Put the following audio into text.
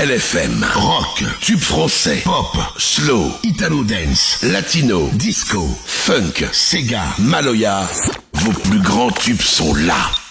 LFM. Rock, tube français, pop, slow, italo dance, latino, disco, funk, Sega, Maloya. Vos plus grands tubes sont là.